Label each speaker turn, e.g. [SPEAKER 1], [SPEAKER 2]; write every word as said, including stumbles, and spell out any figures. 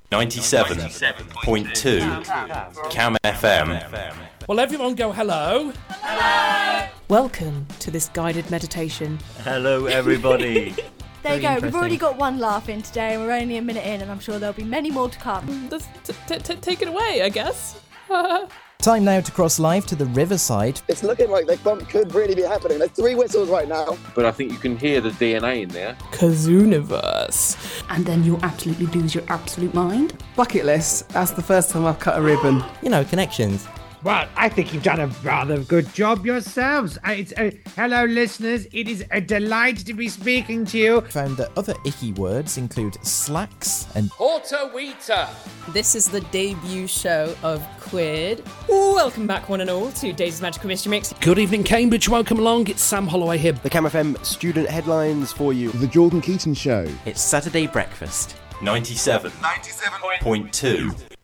[SPEAKER 1] ninety-seven point two Cam F M.
[SPEAKER 2] Well, everyone go hello.
[SPEAKER 3] Hello.
[SPEAKER 4] Welcome to this guided meditation.
[SPEAKER 5] Hello, everybody.
[SPEAKER 3] There you go. We've already got one laugh in today, and we're only a minute in, and I'm sure there'll be many more to come.
[SPEAKER 4] Just t- t- t- take it away, I guess.
[SPEAKER 6] Time now to cross live to the Riverside.
[SPEAKER 7] It's looking like the bump could really be happening. There's three whistles right now.
[SPEAKER 8] But I think you can hear the D N A in there.
[SPEAKER 4] Kazooniverse.
[SPEAKER 9] And then you'll absolutely lose your absolute mind.
[SPEAKER 10] Bucket list. That's the first time I've cut a ribbon.
[SPEAKER 6] You know, connections.
[SPEAKER 11] Well, I think you've done a rather good job yourselves. Uh, it's, uh, hello, listeners. It is a delight to be speaking to you.
[SPEAKER 6] Found that other icky words include slacks and
[SPEAKER 2] Horta-weeta.
[SPEAKER 4] This is the debut show of Quid. Welcome back, one and all, to Daisy's Magical Mystery Mix.
[SPEAKER 2] Good evening, Cambridge. Welcome along. It's Sam Holloway here.
[SPEAKER 12] The Cam F M student headlines for you.
[SPEAKER 13] The Jordan Keaton Show.
[SPEAKER 1] It's Saturday Breakfast. ninety-seven point two